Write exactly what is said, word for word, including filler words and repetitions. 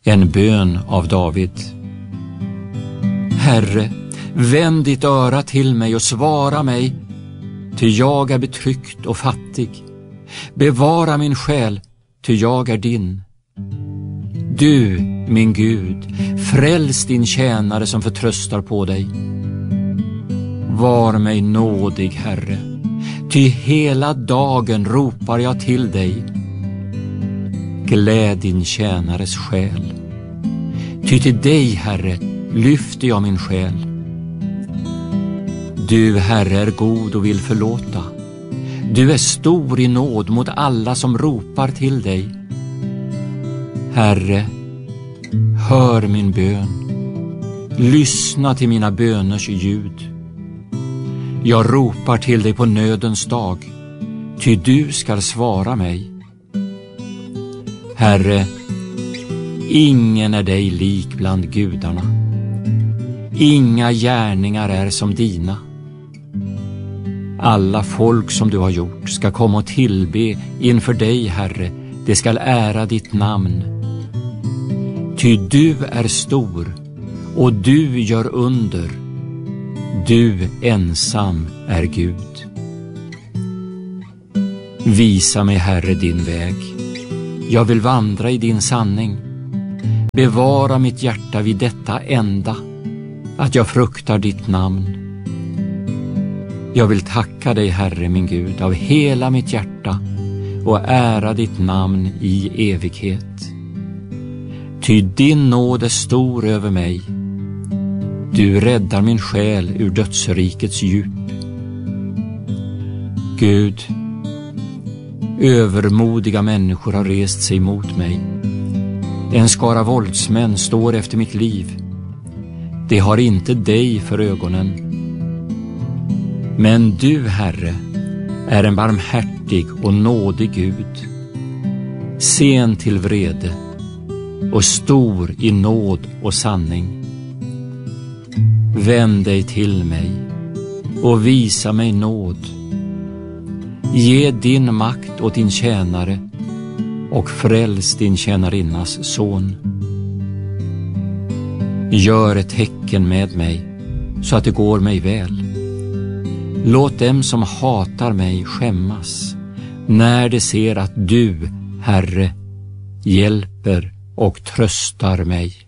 En bön av David. Herre, vänd ditt öra till mig och svara mig, ty jag är betryckt och fattig. Bevara min själ, ty jag är din. Du, min Gud, fräls din tjänare som förtröstar på dig. Var mig nådig, Herre, ty hela dagen ropar jag till dig. Gläd din tjänares själ, ty till dig, Herre, lyfter jag min själ. Du, Herre, är god och vill förlåta. Du är stor i nåd mot alla som ropar till dig. Herre, hör min bön. Lyssna till mina böners ljud. Jag ropar till dig på nödens dag, ty du skall svara mig. Herre, ingen är dig lik bland gudarna. Inga gärningar är som dina. Alla folk som du har gjort ska komma och tillbe inför dig, Herre. Det skall ära ditt namn. Ty du är stor och du gör under. Du ensam är Gud. Visa mig, Herre, din väg. Jag vill vandra i din sanning. Bevara mitt hjärta vid detta enda, att jag fruktar ditt namn. Jag vill tacka dig, Herre min Gud, av hela mitt hjärta och ära ditt namn i evighet. Ty din nåd är stor över mig. Du räddar min själ ur dödsrikets djup. Gud, övermodiga människor har rest sig mot mig. En skara våldsmän står efter mitt liv. De har inte dig för ögonen. Men du, Herre, är en barmhärtig och nådig Gud, sen till vrede och stor i nåd och sanning. Vänd dig till mig och visa mig nåd. Ge din makt åt din tjänare och fräls din tjänarinnas son. Gör ett tecken med mig så att det går mig väl. Låt dem som hatar mig skämmas när de ser att du, Herre, hjälper och tröstar mig.